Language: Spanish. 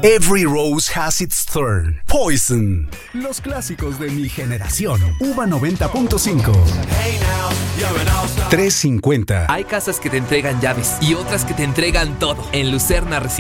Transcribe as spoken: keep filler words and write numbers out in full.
Every rose has its thorn. Poison. Los clásicos de mi generación. Uva noventa punto cinco. trescientos cincuenta. Hay casas que te entregan llaves y otras que te entregan todo. En Lucerna